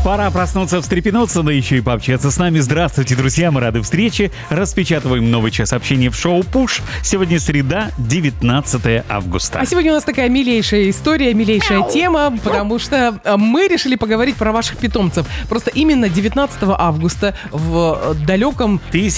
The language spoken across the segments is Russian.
Пора проснуться, встрепенуться, да еще и пообщаться с нами. Здравствуйте, друзья, мы рады встрече. Распечатываем новый час общения в шоу «Пуш». Сегодня среда, 19 августа. А сегодня у нас такая милейшая история, милейшая тема, потому что мы решили поговорить про ваших питомцев. Просто именно 19 августа в далеком...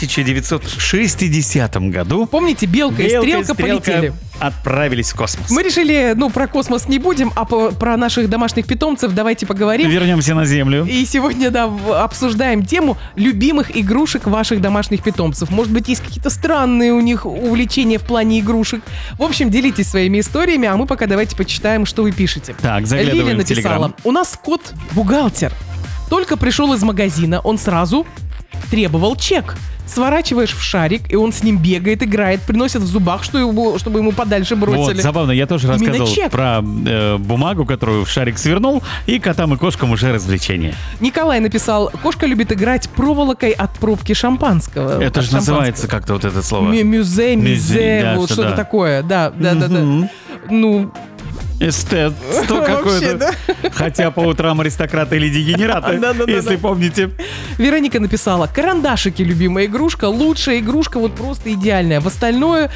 1960 году. Помните, Белка и Стрелка полетели? Отправились в космос. Мы решили, про космос не будем, а про наших домашних питомцев давайте поговорим. Вернемся на Землю. И сегодня, обсуждаем тему любимых игрушек ваших домашних питомцев. Может быть, есть какие-то странные у них увлечения в плане игрушек. В общем, делитесь своими историями, а мы пока давайте почитаем, что вы пишете. Так, заглядываем Лиля в Телеграм. написала: у нас кот бухгалтер. Только пришел из магазина, он сразу требовал чек. Сворачиваешь в шарик, и он с ним бегает, играет, приносит в зубах, чтобы ему подальше бросили. Вот, забавно, я тоже рассказывал про бумагу, которую в шарик свернул, и котам и кошкам уже развлечение. Николай написал: кошка любит играть проволокой от пробки шампанского. Это же называется как-то вот это слово. Мюзе, да, вот что-то да. такое, да. Ну... Эстет, что какое-то. Да? Хотя по утрам аристократы или дегенераты, если помните. Вероника написала: карандашики — любимая игрушка, лучшая игрушка, вот просто идеальная. В остальное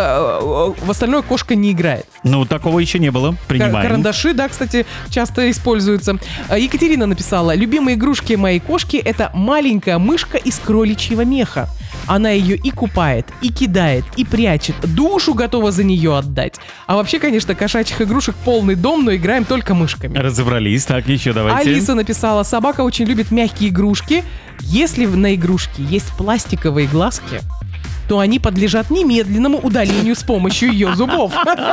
кошка не играет. Ну, такого еще не было, принимаем. Карандаши, да, кстати, часто используются. Екатерина написала: любимые игрушки моей кошки — это маленькая мышка из кроличьего меха. Она ее и купает, и кидает, и прячет. Душу готова за нее отдать. А вообще, конечно, кошачьих игрушек полный дом, но играем только мышками. Разобрались, так, еще давайте. Алиса написала: собака очень любит мягкие игрушки. Если на игрушке есть пластиковые глазки, то они подлежат немедленному удалению с помощью ее зубов.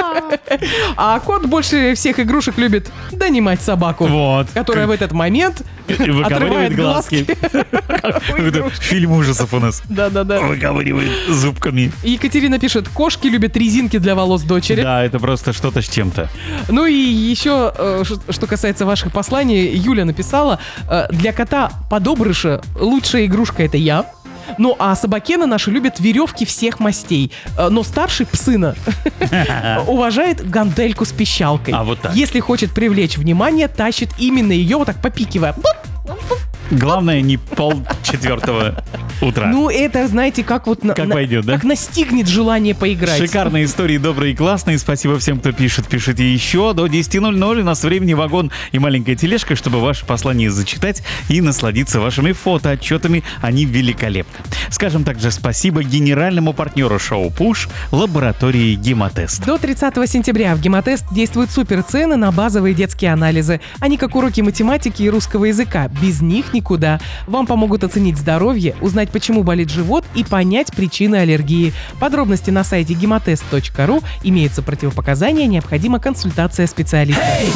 А кот больше всех игрушек любит донимать собаку, Вот. которая в этот момент отрывает глазки. Это фильм ужасов у нас. Да-да-да. Выковыривает зубками. Екатерина пишет: кошки любят резинки для волос дочери. Да, это просто что-то с чем-то. Ну и еще, что касается ваших посланий, Юля написала: для кота подобрыша лучшая игрушка — это я. Ну, а собакена наши любят веревки всех мастей. Но старший псына уважает гантельку с пищалкой. А вот так. Если хочет привлечь внимание, тащит именно ее, вот так попикивая. Главное, не 3:30 утра. Ну, это, знаете, как вот... Как пойдет, да? Как настигнет желание поиграть. Шикарные истории, добрые и классные. Спасибо всем, кто пишет. Пишите еще. До 10:00 у нас времени вагон и маленькая тележка, чтобы ваше послание зачитать и насладиться вашими фотоотчетами. Они великолепны. Скажем также спасибо генеральному партнеру шоу «Пуш» лаборатории «Гемотест». До 30 сентября в «Гемотест» действуют суперцены на базовые детские анализы. Они как уроки математики и русского языка. Без них никуда. Вам помогут оценить здоровье, узнать, почему болит живот, и понять причины аллергии. Подробности на сайте gematest.ru. Имеются противопоказания, необходима консультация специалиста.